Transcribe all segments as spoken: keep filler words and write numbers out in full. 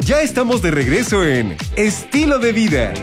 Ya estamos de regreso en Estilo de Vida.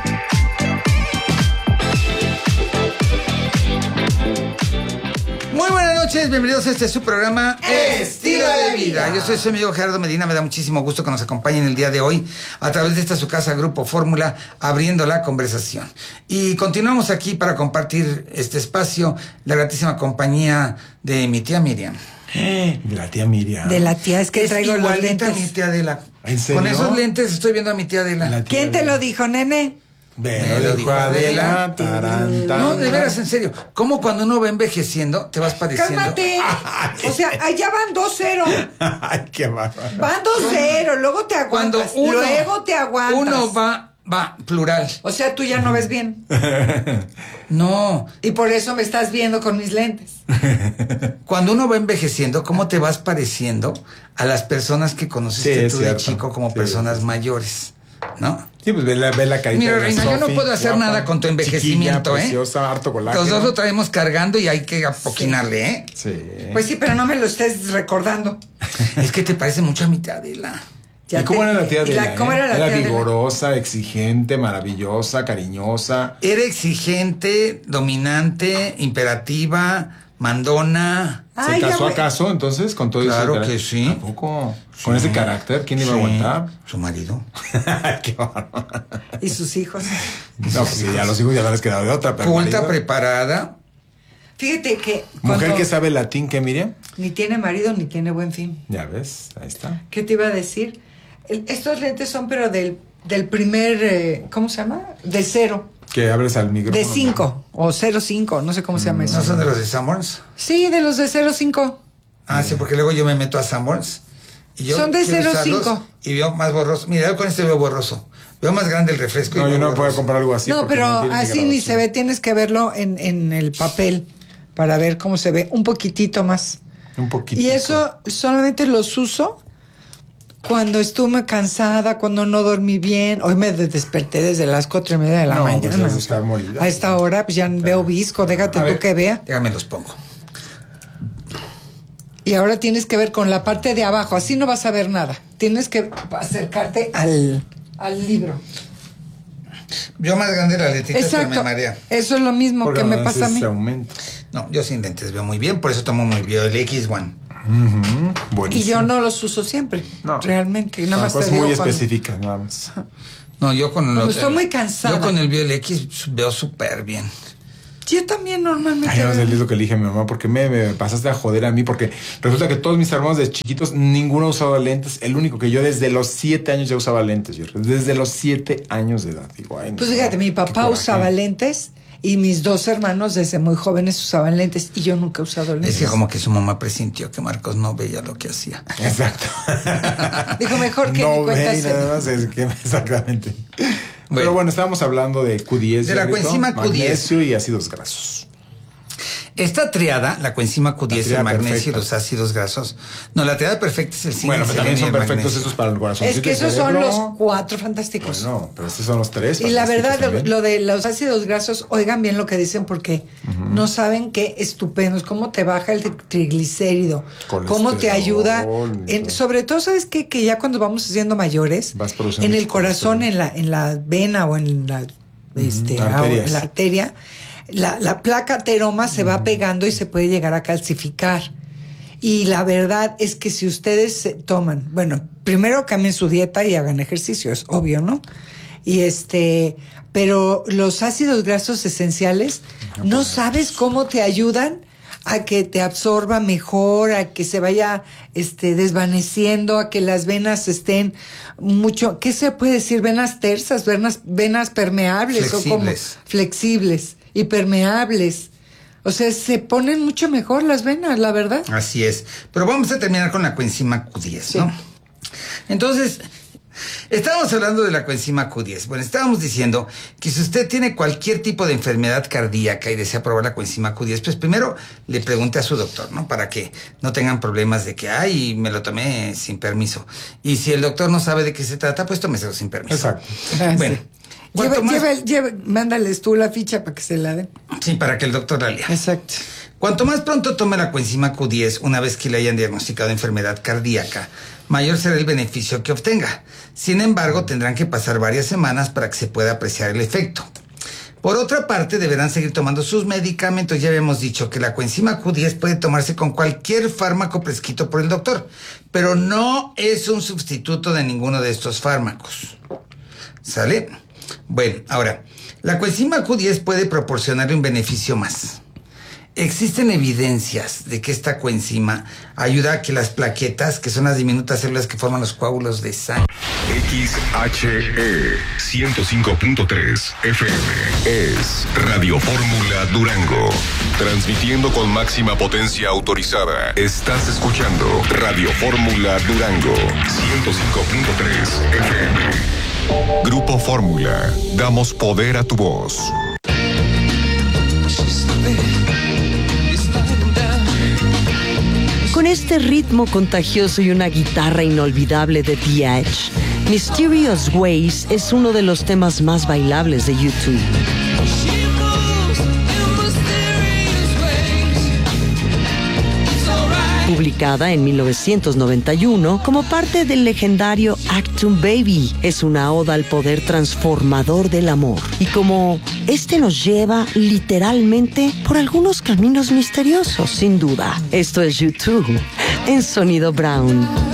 Muy buenas noches, bienvenidos a este su programa Estilo de Vida. Yo soy su amigo Gerardo Medina, me da muchísimo gusto que nos acompañen el día de hoy a través de esta su casa Grupo Fórmula, abriendo la conversación. Y continuamos aquí para compartir este espacio, la gratísima compañía de mi tía Miriam. De la tía Miriam. De la tía, es que Es traigo los igualita lentes. a mi tía Adela. ¿En serio? Con esos lentes estoy viendo a mi tía Adela. La tía ¿Quién te Adela. lo dijo, nene? Me Me lo lo dijo dijo Adela. Adela. Tarán, tarán. No, de veras, en serio. ¿Cómo cuando uno va envejeciendo te vas pareciendo? ¡Cálmate! O sea, allá van dos cero. Ay, qué bárbaro. Van dos cero, luego te Cuando aguantas. uno, luego te aguantas. uno va, va, plural. O sea, tú ya no ves bien. No. Y por eso me estás viendo con mis lentes. Cuando uno va envejeciendo, ¿cómo te vas pareciendo a las personas que conociste Sí, es tú de cierto. chico como Sí, personas sí, sí. mayores? ¿No? Sí, pues ve la, ve la carita. Mira, de la Reina, yo no Sofi, puedo hacer guapa, nada con tu envejecimiento, chiquilla, ¿eh? preciosa, harto colágeno. Los dos lo traemos cargando y hay que apoquinarle, ¿eh? Sí. Pues sí, pero no me lo estés recordando. Es que te parece mucho a mi tía Adela. Ya ¿Y cómo te- era la tía y la- Adela? ¿Cómo eh? era la tía Adela? vigorosa, exigente, maravillosa, cariñosa. Era exigente, dominante, imperativa, mandona. ¿Se Ay, ya casó voy- acaso entonces con todo Claro ese que carácter? sí. ¿A poco? ¿Con ese carácter? ¿Quién le iba a Sí, aguantar? Su marido. Qué bárbaro. Y sus hijos. No, pues sí, ya los hijos ya no les quedado de otra. Pero Culta, marido- preparada. Fíjate que Mujer cuando que sabe latín, ¿qué, Miriam? ni tiene marido ni tiene buen fin. Ya ves, ahí está. ¿Qué te iba a decir? El- estos lentes son pero del, del primer, eh, ¿cómo se llama? De cero. Que abres al micrófono. De cinco o cero cinco, no sé cómo se llama eso. ¿No son de los de Sanborns? Sí, de los de cero cinco. Ah, sí, porque luego yo me meto a Sanborns. Y yo Son de quiero cero usarlos cinco. Y veo más borroso. Mira, yo con este veo borroso. Veo más grande el refresco. y No, veo yo no puedo borroso. comprar algo así. No, porque pero tiene así ni se ve. Tienes que verlo en, en el papel para ver cómo se ve. Un poquitito más. Un poquito. Y eso solamente los uso cuando estuve cansada, cuando no dormí bien. Hoy me desperté desde las cuatro y media de la No, pues mañana. eso está molida. A esta hora pues ya veo visco, déjate A tú ver, que vea. Déjame los pongo. Y ahora tienes que ver con la parte de abajo, así no vas a ver nada. Tienes que acercarte al, al libro. Yo más grande la letrita que me Exacto. marea. Eso es lo mismo Porque que me no pasa a haces mí. aumento. No, yo sin lentes veo muy bien, por eso tomo muy bien el X uno. Ujú, Y buenísimo. yo no los uso siempre. No. Realmente. Nada más Cosas te digo muy cuando- específicas, nada más. No, yo con Cuando el- estoy muy cansada. Yo con el Biol X veo súper bien. Yo también normalmente. Ay, no sé, veo- es lo que le dije a mi mamá, porque me, me pasaste a joder a mí, porque resulta que todos mis hermanos de chiquitos, ninguno usaba lentes. El único que yo desde los siete años ya usaba lentes, Jerry. Desde los siete años de edad. Digo, ay, no, Pues fíjate, mi qué papá coraje. usaba lentes y mis dos hermanos desde muy jóvenes usaban lentes y yo nunca he usado lentes. Es que como que su mamá presintió que Marcos no veía lo que hacía. Exacto. Dijo, mejor que no ni cuenta ve, se- nada más, es que exactamente. Bueno. Pero bueno, estábamos hablando de Q diez. De la Jerry, ¿no? coenzima Q diez. Magnesio y ácidos grasos. Esta triada, la coenzima Q diez, La el triada magnesio y perfecta. los ácidos grasos. No, la triada perfecta es el zinc, Bueno, el pero también selenio son y el perfectos magnesio. estos para el corazón. Es que esos son los cuatro fantásticos. Bueno, pero estos son los tres. Y la fantásticos verdad, lo, también. lo de los ácidos grasos, oigan bien lo que dicen porque no saben qué estupendos, cómo te baja el tri- triglicérido, cómo te ayuda, Colesterol y en- todo. sobre todo, ¿sabes qué? Que ya cuando vamos siendo mayores, Vas produciendo en el mucho corazón, colesterol. en la, en la vena o en la, este, arterias. en la arteria, la, la placa ateroma se va pegando y se puede llegar a calcificar. Y la verdad es que si ustedes se toman, bueno, primero cambien su dieta y hagan ejercicio, es obvio, ¿no? Y este, pero los ácidos grasos esenciales, no sabes cómo te ayudan a que te absorba mejor, a que se vaya este desvaneciendo, a que las venas estén mucho, ¿qué se puede decir? Venas tersas, venas, venas permeables o como Flexibles. flexibles y permeables. O sea, se ponen mucho mejor las venas, la verdad. Así es. Pero vamos a terminar con la coenzima Q diez, ¿no? Entonces, estábamos hablando de la coenzima Q diez. Bueno, estábamos diciendo que si usted tiene cualquier tipo de enfermedad cardíaca y desea probar la coenzima Q diez, pues primero le pregunte a su doctor, ¿no? Para que no tengan problemas de que, ay, me lo tomé sin permiso. Y si el doctor no sabe de qué se trata, pues tómeselo sin permiso. Exacto. Ah, Bueno. sí. cuanto Lleva, más- lleva, lleva- mándales tú la ficha para que se la den. Sí, para que el doctor la lea. Exacto. Cuanto más pronto tome la coenzima Q diez, una vez que le hayan diagnosticado enfermedad cardíaca, mayor será el beneficio que obtenga. Sin embargo, tendrán que pasar varias semanas para que se pueda apreciar el efecto. Por otra parte, deberán seguir tomando sus medicamentos. Ya habíamos dicho que la coenzima Q diez puede tomarse con cualquier fármaco prescrito por el doctor, pero no es un sustituto de ninguno de estos fármacos. ¿Sale? Bueno, ahora, la coenzima Q diez puede proporcionarle un beneficio más. Existen evidencias de que esta coenzima ayuda a que las plaquetas, que son las diminutas células que forman los coágulos de sangre. X H E ciento cinco punto tres F M es Radio Fórmula Durango. Transmitiendo con máxima potencia autorizada. Estás escuchando Radio Fórmula Durango ciento cinco punto tres F M. Grupo Fórmula. Damos poder a tu voz. Con este ritmo contagioso y una guitarra inolvidable de The Edge, Mysterious Ways es uno de los temas más bailables de YouTube. Publicada en mil novecientos noventa y uno como parte del legendario Achtung Baby, es una oda al poder transformador del amor y como este nos lleva literalmente por algunos caminos misteriosos, sin duda. Esto es YouTube en Sonido Brown.